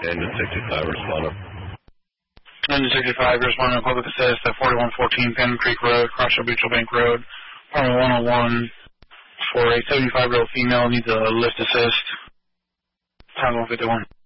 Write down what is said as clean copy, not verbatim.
Engine 65 responding. Engine 65 responding to public assist at 4114 Phantom Creek Road, Crossshell Mutual Bank Road, apartment 101 for a 75-year-old female needs a lift assist. Time 151.